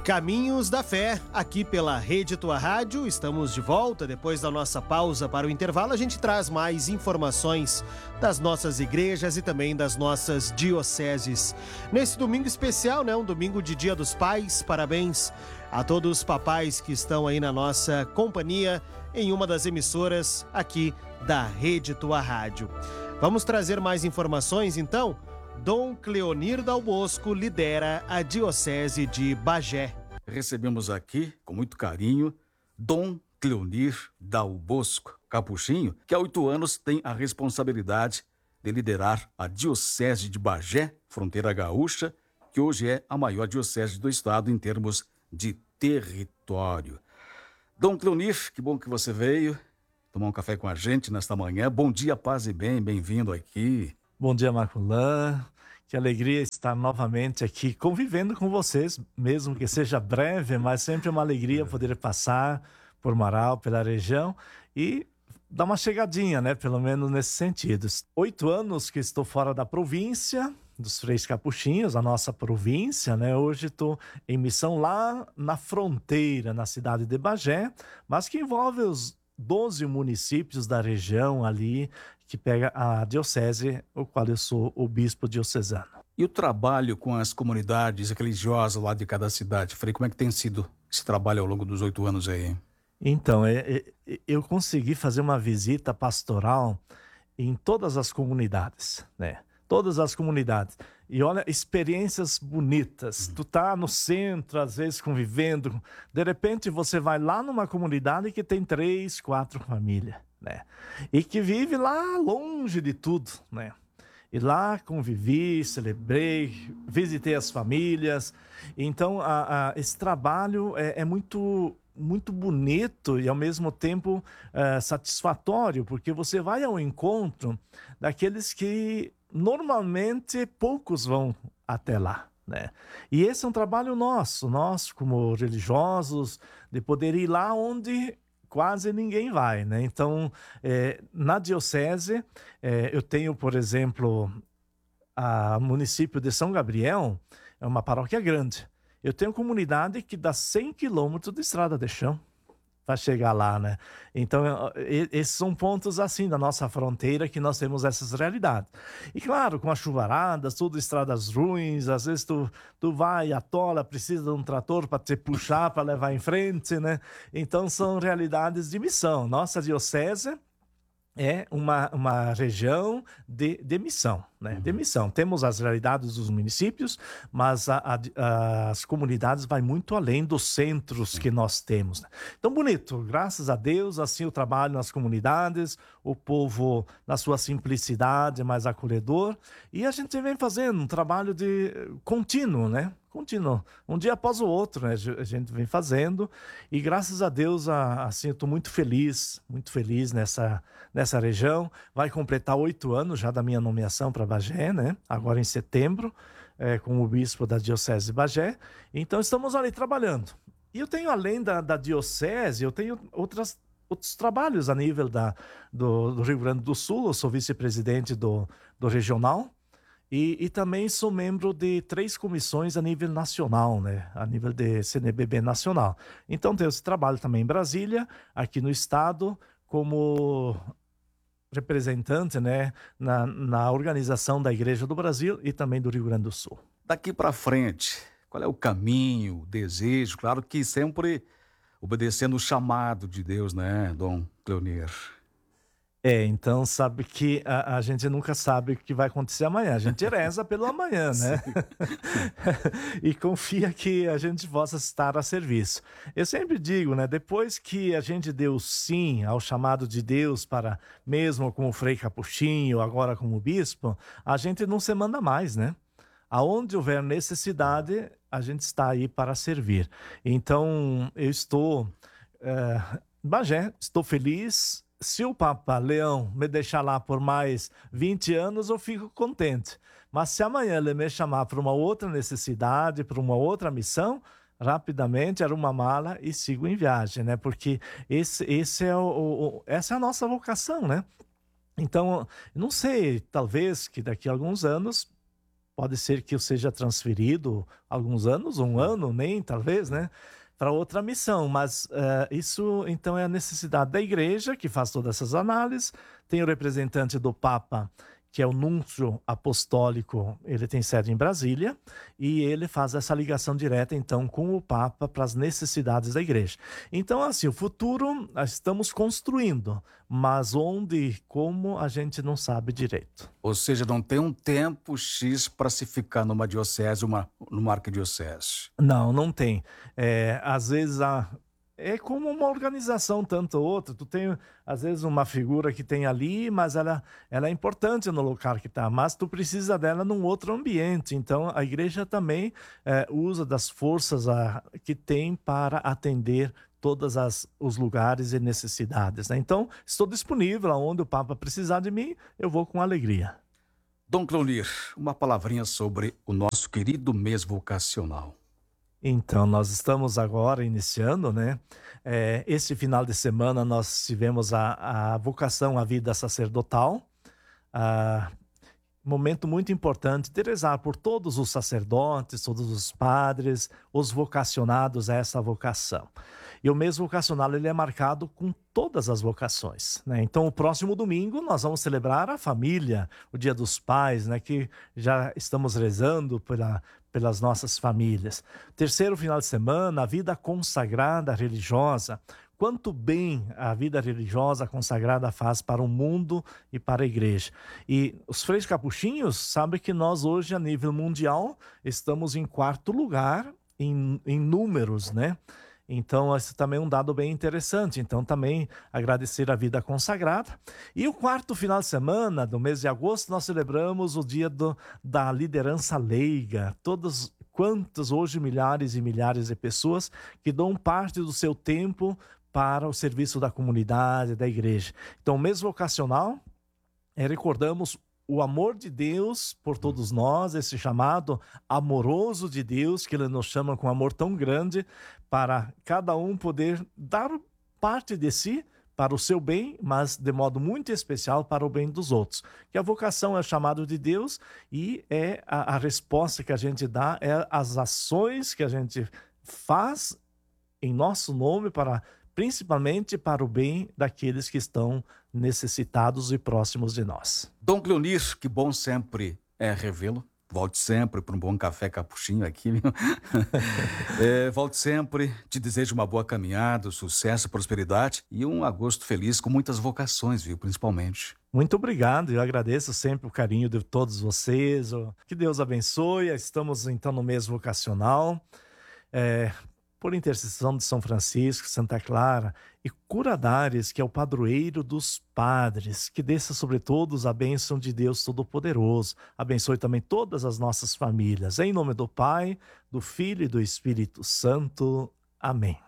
Caminhos da Fé, aqui pela Rede Tua Rádio. Estamos de volta. Depois da nossa pausa para o intervalo, a gente traz mais informações das nossas igrejas e também das nossas dioceses. Nesse domingo especial, um domingo de Dia dos Pais, parabéns a todos os papais que estão aí na nossa companhia em uma das emissoras aqui da Rede Tua Rádio. Vamos trazer mais informações, então? Dom Cleonir Dal Bosco lidera a Diocese de Bagé. Recebemos aqui, com muito carinho, Dom Cleonir Dal Bosco Capuchinho, que há 8 anos tem a responsabilidade de liderar a Diocese de Bagé, fronteira gaúcha, que hoje é a maior diocese do estado em termos de território. Dom Cleonir, que bom que você veio tomar um café com a gente nesta manhã. Bom dia, paz e bem, bem-vindo aqui. Bom dia, Marcolã. Que alegria estar novamente aqui convivendo com vocês, mesmo que seja breve, mas sempre uma alegria poder passar por Marau, pela região e dar uma chegadinha, pelo menos nesse sentido. 8 anos que estou fora da província dos Freis Capuchinhos, a nossa província, Hoje estou em missão lá na fronteira, na cidade de Bagé, mas que envolve os 12 municípios da região ali, que pega a diocese, o qual eu sou o bispo diocesano. E o trabalho com as comunidades religiosas lá de cada cidade, Frei, como é que tem sido esse trabalho ao longo dos 8 anos aí? Então, eu consegui fazer uma visita pastoral em todas as comunidades, Todas as comunidades. E olha, experiências bonitas. Tu tá no centro, às vezes convivendo. De repente você vai lá numa comunidade que tem 3, 4 famílias, E que vive lá longe de tudo, E lá convivi, celebrei, visitei as famílias. Então, esse trabalho é muito bonito e ao mesmo tempo satisfatório, porque você vai ao encontro daqueles que normalmente poucos vão até lá, E esse é um trabalho nosso como religiosos, de poder ir lá onde quase ninguém vai, Então, na diocese, eu tenho, por exemplo, o município de São Gabriel, é uma paróquia grande. Eu tenho comunidade que dá 100 quilômetros de estrada de chão para chegar lá, Então, esses são pontos assim da nossa fronteira que nós temos essas realidades. E claro, com as chuvaradas, tudo estradas ruins, às vezes tu vai, atola, precisa de um trator para te puxar, para levar em frente, Então, são realidades de missão. Nossa diocese é uma região de missão, De missão. Temos as realidades dos municípios, mas as comunidades vai muito além dos centros que nós temos. Então, bonito. Graças a Deus, assim, o trabalho nas comunidades, o povo na sua simplicidade, mais acolhedor. E a gente vem fazendo um trabalho de contínuo, Contínuo, um dia após o outro, A gente vem fazendo e graças a Deus, assim, eu estou muito feliz nessa região. Vai completar 8 anos já da minha nomeação para Bagé, Agora em setembro, como bispo da Diocese de Bagé. Então estamos ali trabalhando. E eu tenho, além da Diocese, eu tenho outros trabalhos a nível do Rio Grande do Sul. Eu sou vice-presidente do regional. E também sou membro de 3 comissões a nível nacional, A nível de CNBB nacional. Então, tenho esse trabalho também em Brasília, aqui no estado, como representante, na organização da Igreja do Brasil e também do Rio Grande do Sul. Daqui para frente, qual é o caminho, o desejo? Claro que sempre obedecendo o chamado de Deus, Dom Cleonir? Então sabe que a gente nunca sabe o que vai acontecer amanhã. A gente reza pelo amanhã, E confia que a gente possa estar a serviço. Eu sempre digo, depois que a gente deu sim ao chamado de Deus para, mesmo como Frei Capuchinho, agora como bispo, a gente não se manda mais, Aonde houver necessidade, a gente está aí para servir. Então, eu estou em Bagé, estou feliz. Se o Papa Leão me deixar lá por mais 20 anos, eu fico contente. Mas se amanhã ele me chamar para uma outra necessidade, para uma outra missão, rapidamente arrumo a mala e sigo em viagem, Porque essa é a nossa vocação, Então, não sei, talvez que daqui a alguns anos pode ser que eu seja transferido alguns anos, um ano, nem talvez, né? Para outra missão, mas isso então é a necessidade da igreja que faz todas essas análises. Tem o representante do Papa, que é o núncio apostólico, ele tem sede em Brasília, e ele faz essa ligação direta, então, com o Papa para as necessidades da igreja. Então, assim, o futuro estamos construindo, mas onde e como a gente não sabe direito. Ou seja, não tem um tempo X para se ficar numa diocese, numa arquidiocese. Não tem. Às vezes é como uma organização, tanto ou outra. Tu tem, às vezes, uma figura que tem ali, mas ela é importante no local que está, mas tu precisa dela num outro ambiente. Então, a igreja também usa das forças que tem para atender todos os lugares e necessidades, né? Então, estou disponível, aonde o Papa precisar de mim, eu vou com alegria. Dom Cleonir, uma palavrinha sobre o nosso querido mês vocacional. Então, nós estamos agora iniciando, né? Este final de semana nós tivemos a vocação à vida sacerdotal, momento muito importante de rezar por todos os sacerdotes, todos os padres, os vocacionados a essa vocação. E o mês vocacional ele é marcado com todas as vocações, né? Então, o próximo domingo nós vamos celebrar a família, o Dia dos Pais, né? Que já estamos rezando pelas nossas famílias. Terceiro final de semana, a vida consagrada religiosa. Quanto bem a vida religiosa consagrada faz para o mundo e para a igreja. E os freis capuchinhos sabem que nós hoje, a nível mundial, estamos em 4º lugar em números, né? Então, esse também é um dado bem interessante. Então, também agradecer a vida consagrada. E o 4º final de semana do mês de agosto, nós celebramos o dia da liderança leiga. Quantos hoje milhares e milhares de pessoas que dão parte do seu tempo para o serviço da comunidade, da igreja. Então, o mês vocacional, recordamos o amor de Deus por todos nós, esse chamado amoroso de Deus, que Ele nos chama com amor tão grande, para cada um poder dar parte de si para o seu bem, mas de modo muito especial para o bem dos outros. Que a vocação é o chamado de Deus e a resposta que a gente dá, as ações que a gente faz em nosso nome, principalmente para o bem daqueles que estão necessitados e próximos de nós. Dom Cleonir, que bom sempre revê-lo. Volte sempre para um bom café capuchinho aqui, viu? Volte sempre, te desejo uma boa caminhada, sucesso, prosperidade e um agosto feliz com muitas vocações, viu? Principalmente. Muito obrigado, eu agradeço sempre o carinho de todos vocês. Que Deus abençoe. Estamos então no mês vocacional. Por intercessão de São Francisco, Santa Clara e Curadares, que é o padroeiro dos padres, que desça sobre todos a bênção de Deus Todo-Poderoso. Abençoe também todas as nossas famílias. Em nome do Pai, do Filho e do Espírito Santo. Amém.